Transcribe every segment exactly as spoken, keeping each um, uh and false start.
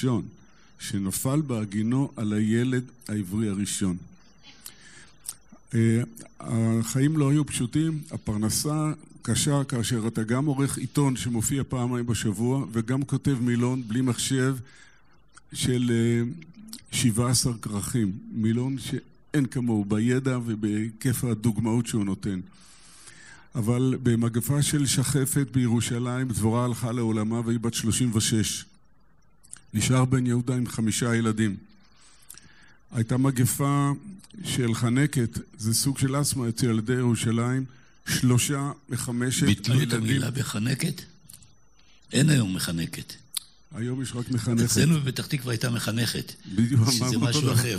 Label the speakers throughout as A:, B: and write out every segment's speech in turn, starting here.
A: הראשון, שנפל בהגינו על הילד העברי הראשון. החיים לא היו פשוטים, הפרנסה קשה כאשר אתה גם עורך עיתון שמופיע פעמיים בשבוע וגם כותב מילון בלי מחשב של שבעה עשר כרכים, מילון שאין כמוהו בידע ובכיף הדוגמאות שהוא נותן. אבל במגפה של שחפת בירושלים דבורה הלכה לעולמה והיא בת שלושים ושש. נשאר בן יהודה עם חמישה ילדים. הייתה מגפה של חנקת, זה סוג של אסמה אצל ילדי ירושלים, שלושה מחמשת
B: ביטלו
A: הילדים.
B: את המילה בחנקת? אין היום מחנקת.
A: היום יש רק מחנכת.
B: אצלנו בפתח תקווה הייתה מחנכת.
A: בדיוק,
B: שזה משהו אחר.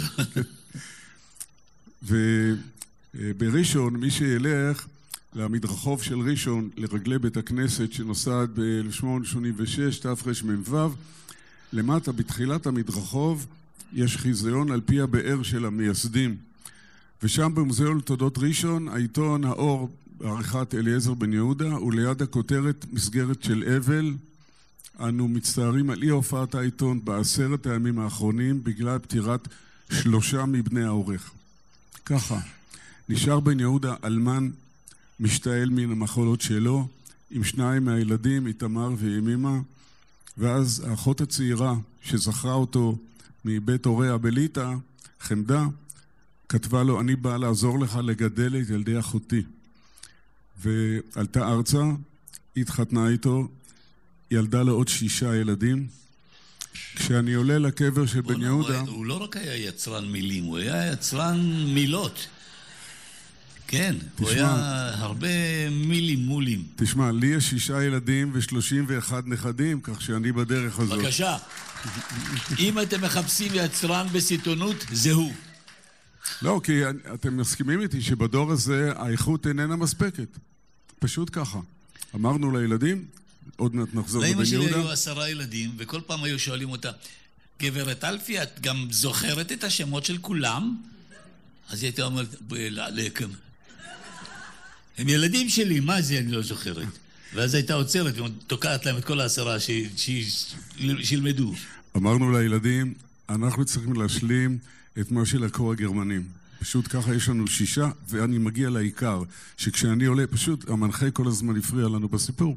A: ובראשון, מי שילך למדרחוב של ראשון, לרגלי בית הכנסת שנוסד ב-אלף שמונה מאות שמונים ושש, תרמ"ו, למטה, בתחילת המדרחוב, יש חיזיון על פי הבאר של המייסדים. ושם במוזיאון תולדות ראשון, העיתון האור בעריכת אליעזר בן יהודה, וליד הכותרת מסגרת של אבל, אנו מצטערים על אי הופעת העיתון בעשרת הימים האחרונים בגלל פטירת שלושה מבני העורך. ככה, נשאר בן יהודה אלמן משתעל מן המחולות שלו, עם שניים מהילדים, איתמר וימימה, ואז האחות הצעירה שזכרה אותו מבית הוריה בליטא, חמדה, כתבה לו, אני באה לעזור לך לגדל את ילדי אחותי. ועלתה ארצה, התחתנה איתו, ילדה לו עוד שישה ילדים. כשאני עולה לקבר של בן יהודה...
B: הוא לא רק היה יצרן מילים, הוא היה יצרן מילות. כן, הוא היה הרבה מילים מולים.
A: תשמע, לי יש שישה ילדים ושלושים ואחד נכדים, כך שאני בדרך הזאת.
B: בבקשה, אם אתם מחפשים יצרן בסיטונות, זה הוא.
A: לא, כי אתם מסכימים איתי שבדור הזה האיכות איננה מספקת. פשוט ככה. אמרנו לילדים, עוד מעט נחזור לבן יהודה.
B: לאמא שלי היו עשרה ילדים, וכל פעם היו שואלים אותה, גברת אלפי, את גם זוכרת את השמות של כולם? אז היא הייתה אומרת, בלעלכם. הם ילדים שלי, מה זה אני לא זוכרת? ואז הייתה עוצרת ותוקעת להם את כל העשרה שילמדו.
A: אמרנו לילדים, אנחנו צריכים להשלים את מה שלקחו הגרמנים. פשוט ככה יש לנו שישה, ואני מגיע לעיקר, שכשאני עולה, פשוט המנחה כל הזמן הפריע לנו בסיפור.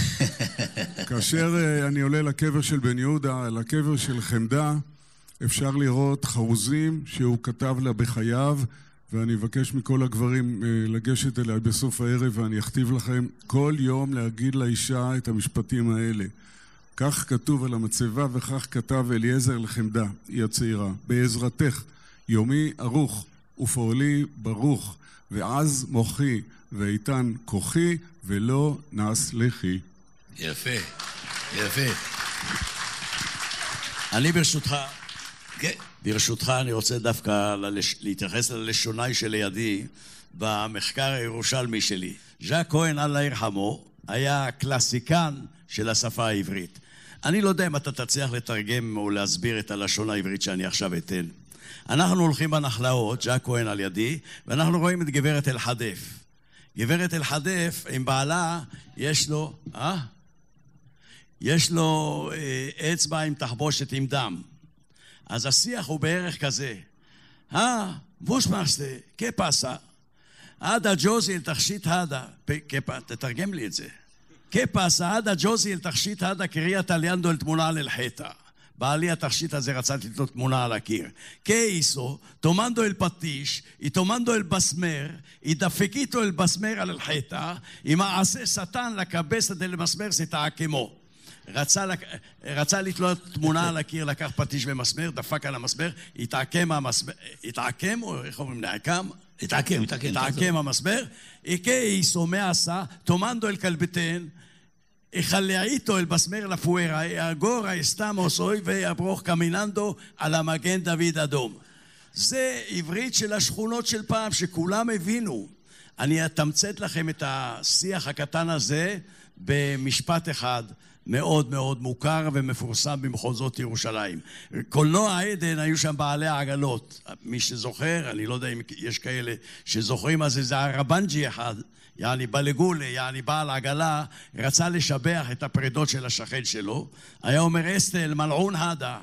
A: כאשר אני עולה לקבר של בן יהודה, לקבר של חמדה, אפשר לראות חרוזים שהוא כתב לה בחייו, ואני אבקש מכל הגברים לגשת אליה בסוף הערב, ואני אכתיב לכם כל יום להגיד לאישה את המשפטים האלה. כך כתוב על המצבה, וכך כתב אליעזר לחמדה, היא הצעירה. בעזרתך, יומי ארוך, ופועלי ברוך, ואז מוחי, ואיתן כוחי, ולא נס לחי.
B: יפה, יפה.
C: אני ברשותך, כן. ברשותך אני רוצה דווקא ללש... להתייחס ללשונאי שלידי במחקר הירושלמי שלי. ז'ק כהן, אללה ירחמו, היה קלאסיקן של השפה העברית. אני לא יודע אם אתה תצליח לתרגם או להסביר את הלשון העברית שאני עכשיו אתן. אנחנו הולכים בנחלאות, ז'ק כהן על ידי, ואנחנו רואים את גברת אלחדף. גברת אלחדף, עם בעלה, יש לו, אה? יש לו אה, אצבע עם תחבושת עם דם. אז השיח הוא בערך כזה. אה, בושמאסטה, כפסה. עדה ג'וזי אל תכשיט הדה. תתרגם לי את זה. כפסה, עדה ג'וזי אל תכשיט הדה, קריה טליאנדו אל תמונה על אלחטה. בעלי התכשיט הזה רצה לתלות תמונה על הקיר. כאיסו, תומנדו אל פטיש, תומנדו אל בסמר, דפקיתו אל בסמר על אלחטה, אם מעשה שטן לקבס עד אל מסמר סתעקמו. רצה, רצה לתלות תמונה על הקיר, לקח פטיש ומסמר, דפק על המסמר, התעקם המסמר, התעקם או איך אומרים, נעקם?
B: התעקם, התעקם.
C: התעקם המסמר, כאיסו מעשה, תומנדו אל קלבתן, חלעיתו אל בסמר לפוארה, הגור האסתמוס אוי והברוך קמיננדו על המגן דוד אדום. זה עברית של השכונות של פעם שכולם הבינו. אני אתמצת לכם את השיח הקטן הזה במשפט אחד מאוד מאוד מוכר ומפורסם במחוזות ירושלים. קולנוע עדן היו שם בעלי העגלות. מי שזוכר, אני לא יודע אם יש כאלה שזוכרים, אז זה הרבנג'י אחד, יעני בלגולה, יעני בעל עגלה, רצה לשבח את הפרידות של השכן שלו. היה אומר, אסתל מלעון הדה,